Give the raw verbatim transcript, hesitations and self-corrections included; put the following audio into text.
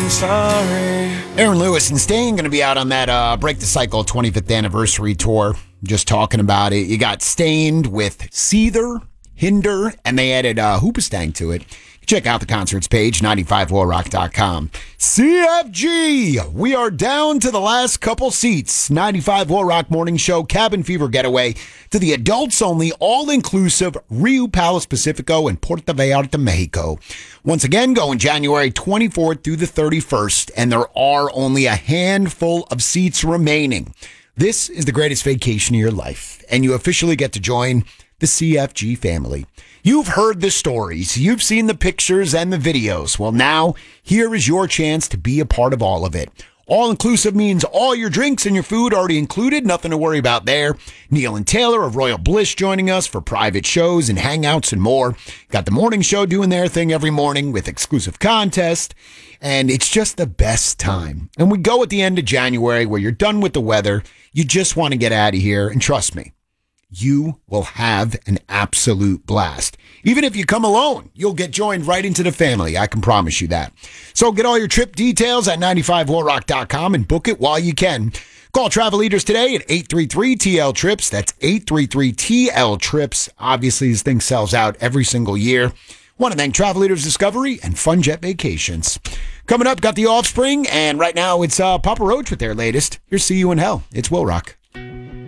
I'm sorry. Aaron Lewis and Stain going to be out on that uh, Break the Cycle twenty-fifth anniversary tour. Just talking about it. You got Stained with Seether, Hinder, and they added uh, Hoopastang to it. Check out the concerts page, ninety-five will rock dot com. C F G, we are down to the last couple seats. ninety-five Will Rock Morning Show Cabin Fever Getaway to the adults-only, all-inclusive Rio Palace Pacifico in Puerto Vallarta, Mexico. Once again, going January twenty-fourth through the thirty-first, and there are only a handful of seats remaining. This is the greatest vacation of your life, and you officially get to join the C F G family. You've heard the stories, you've seen the pictures and the videos. Well, now, here is your chance to be a part of all of it. All-inclusive means all your drinks and your food already included, nothing to worry about there. Neil and Taylor of Royal Bliss joining us for private shows and hangouts and more. Got the morning show doing their thing every morning with exclusive contest, and it's just the best time. And we go at the end of January where you're done with the weather, you just want to get out of here, and trust me, you will have an absolute blast. Even if you come alone, you'll get joined right into the family. I can promise you that. So get all your trip details at ninety-five will rock dot com and book it while you can. Call Travel Leaders today at eight three three T L trips. That's eight three three T L trips. Obviously, this thing sells out every single year. Want to thank Travel Leaders Discovery and Fun Jet Vacations. Coming up, got The Offspring, and right now it's uh, Papa Roach with their latest. Here's See You in Hell. It's Will Rock.